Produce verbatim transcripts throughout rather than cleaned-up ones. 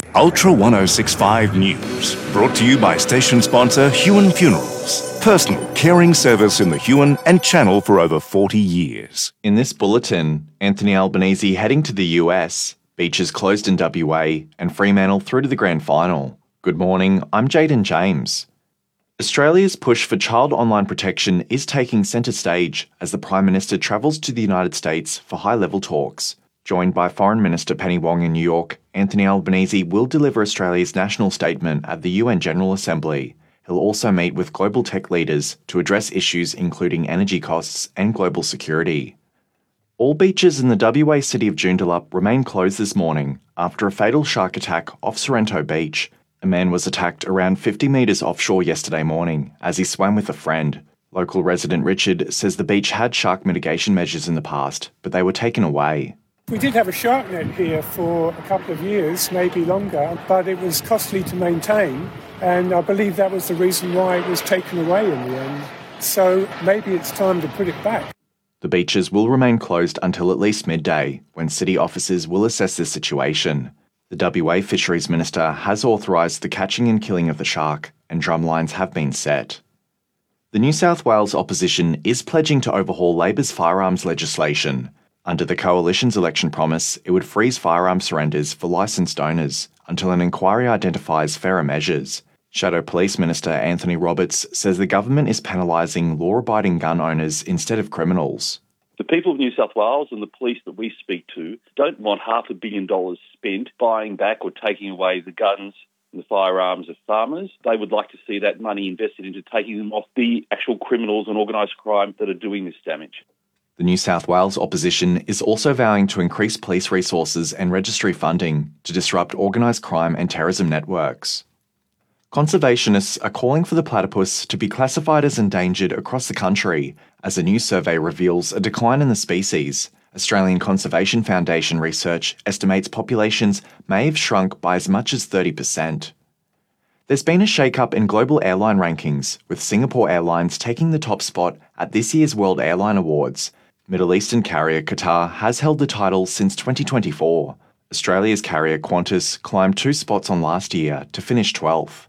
Ultra ten sixty-five News, brought to you by station sponsor Huon Funerals, personal caring service in the Huon and Channel for over forty years. In this bulletin, Anthony Albanese heading to the U S, beaches closed in W A, and Fremantle through to the grand final. Good morning, I'm Jaden James. Australia's push for child online protection is taking centre stage as the Prime Minister travels to the United States for high-level talks. Joined by Foreign Minister Penny Wong in New York, Anthony Albanese will deliver Australia's national statement at the U N General Assembly. He'll also meet with global tech leaders to address issues including energy costs and global security. All beaches in the W A city of Joondalup remain closed this morning after a fatal shark attack off Sorrento Beach. A man was attacked around fifty metres offshore yesterday morning as he swam with a friend. Local resident Richard says the beach had shark mitigation measures in the past, but they were taken away. We did have a shark net here for a couple of years, maybe longer, but it was costly to maintain, and I believe that was the reason why it was taken away in the end. So maybe it's time to put it back. The beaches will remain closed until at least midday, when city officers will assess the situation. The W A Fisheries Minister has authorised the catching and killing of the shark, and drumlines have been set. The New South Wales opposition is pledging to overhaul Labor's firearms legislation. Under the Coalition's election promise, it would freeze firearm surrenders for licensed owners until an inquiry identifies fairer measures. Shadow Police Minister Anthony Roberts says the government is penalising law-abiding gun owners instead of criminals. The people of New South Wales and the police that we speak to don't want half a billion dollars spent buying back or taking away the guns and the firearms of farmers. They would like to see that money invested into taking them off the actual criminals and organised crime that are doing this damage. The New South Wales opposition is also vowing to increase police resources and registry funding to disrupt organised crime and terrorism networks. Conservationists are calling for the platypus to be classified as endangered across the country as a new survey reveals a decline in the species. Australian Conservation Foundation research estimates populations may have shrunk by as much as thirty percent. There's been a shake-up in global airline rankings, with Singapore Airlines taking the top spot at this year's World Airline Awards. Middle Eastern carrier Qatar has held the title since twenty twenty-four. Australia's carrier Qantas climbed two spots on last year to finish twelfth.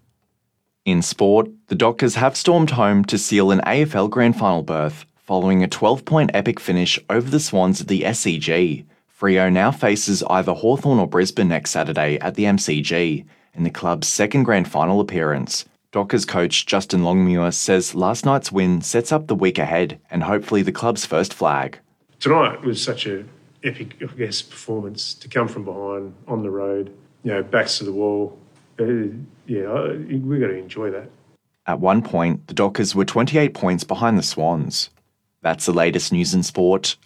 In sport, the Dockers have stormed home to seal an A F L Grand Final berth following a twelve-point epic finish over the Swans at the S C G. Freo now faces either Hawthorn or Brisbane next Saturday at the M C G in the club's second Grand Final appearance. Dockers coach Justin Longmuir says last night's win sets up the week ahead and hopefully the club's first flag. Tonight was such an epic, I guess, performance to come from behind on the road, you know, backs to the wall. Uh, yeah, we've got to enjoy that. At one point, the Dockers were twenty-eight points behind the Swans. That's the latest news and sport.